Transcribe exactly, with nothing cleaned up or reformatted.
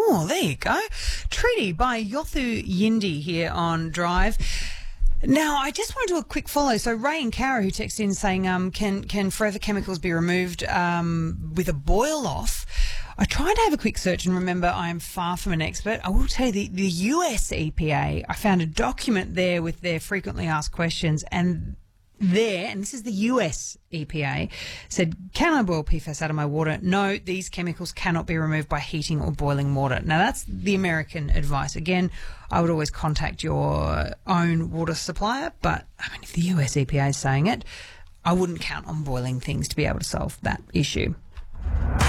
Oh, there you go. Treaty by Yothu Yindi here on Drive. Now, I just want to do a quick follow. So Ray and Cara, who texted in saying, um, can can forever chemicals be removed um, with a boil off? I tried to have a quick search, and remember, I am far from an expert. I will tell you, the, the U S E P A, I found a document there with their frequently asked questions, and there, and this is the U S E P A, said, can I boil P FAS out of my water? No, these chemicals cannot be removed by heating or boiling water. Now, that's the American advice. Again, I would always contact your own water supplier, but, I mean, if the U S E P A is saying it, I wouldn't count on boiling things to be able to solve that issue.